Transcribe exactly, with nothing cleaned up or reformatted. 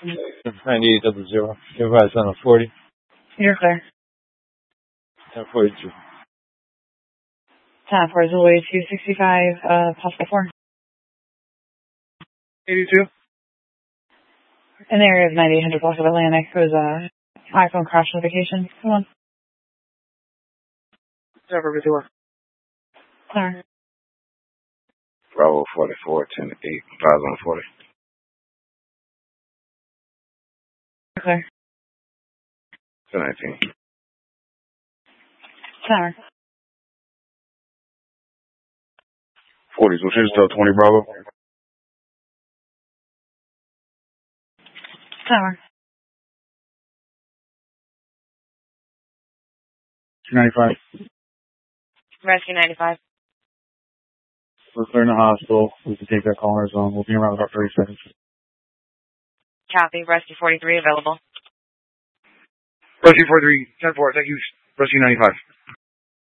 ninety-eight double zero. Advise on a forty. You're clear. ten forty-two. ten four Zulu two sixty-five, uh, possible four. eighty-two. In the area of ninety-eight hundred block of Atlantic, it was a iPhone crash notification. Come on. Never before. Clear. Bravo forty-four, ten eight, five on forty. Clear. ten nineteen. Tower. forties, which is still twenty Bravo. Tower. two ninety-five. Rescue ninety-five. We're clearing the hospital. We can take that call on our zone. We'll be around about thirty seconds. Copy. Rescue forty-three available. Rescue forty-three, ten four, thank you. Rescue ninety-five.